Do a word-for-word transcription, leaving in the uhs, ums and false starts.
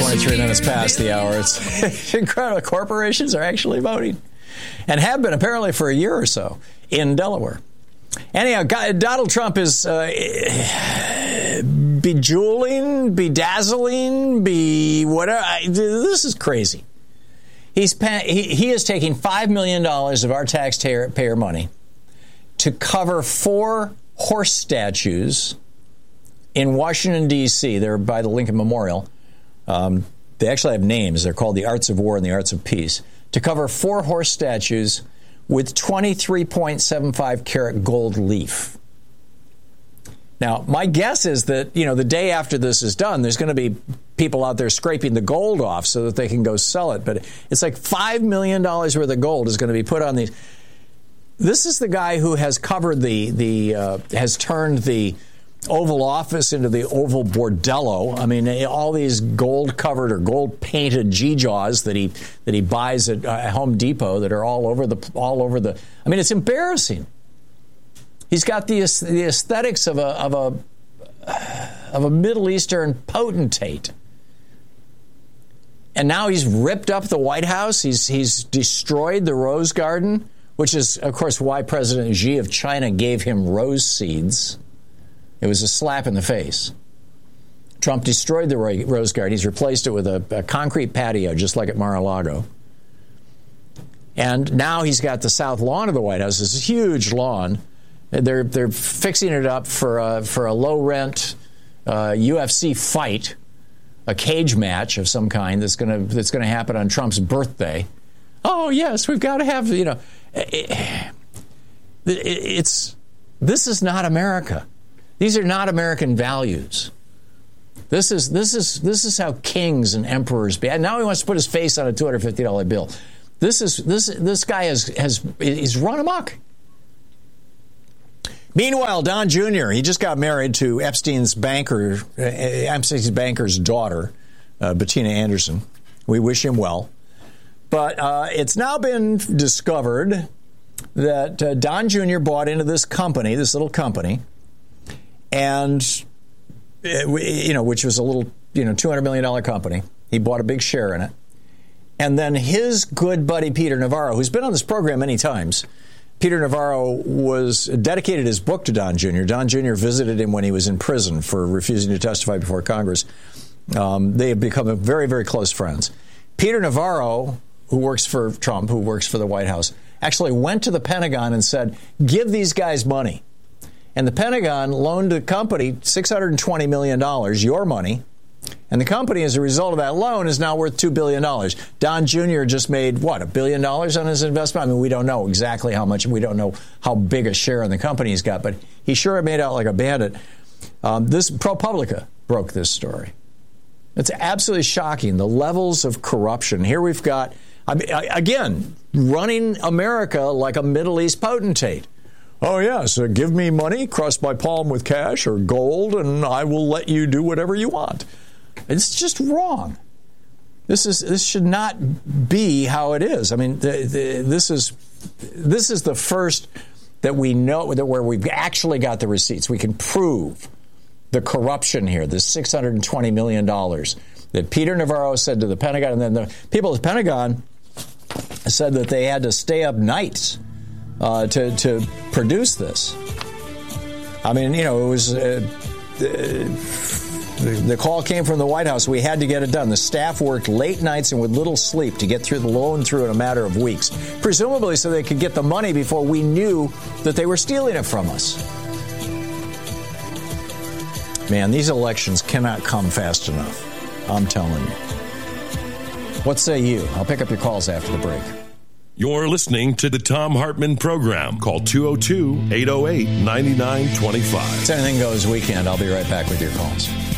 twenty-three minutes past the hour. It's incredible. Corporations are actually voting and have been apparently for a year or so in Delaware. Anyhow, Donald Trump is uh, bejeweling, bedazzling, be whatever. This is crazy. He's he, he is taking five million dollars of our taxpayer money to cover four horse statues in Washington, D C They're by the Lincoln Memorial. Um, they actually have names. They're called the Arts of War and the Arts of Peace. To cover four horse statues with twenty-three point seven five karat gold leaf. Now, my guess is that, you know, the day after this is done, there's going to be people out there scraping the gold off so that they can go sell it. But it's like five million dollars worth of gold is going to be put on these. This is the guy who has covered the, the uh, has turned the Oval Office into the Oval Bordello. I mean, all these gold-covered or gold-painted G-Jaws that he that he buys at uh, Home Depot that are all over the all over the. I mean, it's embarrassing. He's got the the aesthetics of a of a of a Middle Eastern potentate, and now he's ripped up the White House. He's he's destroyed the Rose Garden, which is, of course, why President Xi of China gave him rose seeds. It was a slap in the face. Trump destroyed the Rose Garden. He's replaced it with a, a concrete patio, just like at Mar-a-Lago. And now he's got the south lawn of the White House. It's a huge lawn. They're they're fixing it up for a, for a low-rent uh, U F C fight, a cage match of some kind that's gonna that's gonna happen on Trump's birthday. Oh yes, we've got to have you know. It, it, it's this is not America. These are not American values. This is this is this is how kings and emperors be. And now he wants to put his face on a two hundred fifty dollar bill. This is this this guy has has he's run amok. Meanwhile, Don Junior he just got married to Epstein's banker, uh, Epstein's banker's daughter, uh, Bettina Anderson. We wish him well. But uh, it's now been discovered that uh, Don Junior bought into this company, this little company. And, you know, which was a little, you know, two hundred million dollars company. He bought a big share in it. And then his good buddy, Peter Navarro, who's been on this program many times, Peter Navarro was dedicated his book to Don Junior Don Junior visited him when he was in prison for refusing to testify before Congress. Um, they have become very, very close friends. Peter Navarro, who works for Trump, who works for the White House, actually went to the Pentagon and said, give these guys money. And the Pentagon loaned the company six hundred twenty million dollars, your money. And the company, as a result of that loan, is now worth two billion dollars. Don Junior just made, what, a billion dollars on his investment? I mean, we don't know exactly how much. We don't know how big a share in the company he's got. But he sure made out like a bandit. Um, this ProPublica broke this story. It's absolutely shocking, the levels of corruption. Here we've got, I mean, again, running America like a Middle East potentate. Oh, yeah, so give me money, cross my palm with cash or gold, and I will let you do whatever you want. It's just wrong. This is this should not be how it is. I mean, the, the, this is this is the first that we know that where we've actually got the receipts. We can prove the corruption here, the six hundred twenty million dollars that Peter Navarro said to the Pentagon, and then the people at the Pentagon said that they had to stay up nights Uh, to, to produce this. I mean, you know, it was uh, the, the call came from the White House. We had to get it done. The staff worked late nights and with little sleep to get through the loan through in a matter of weeks, presumably so they could get the money before we knew that they were stealing it from us. Man, these elections cannot come fast enough. I'm telling you. What say you? I'll pick up your calls after the break. You're listening to the Thom Hartmann Program. Call two oh two, eight oh eight, nine nine two five. It's Anything Goes Weekend. I'll be right back with your calls.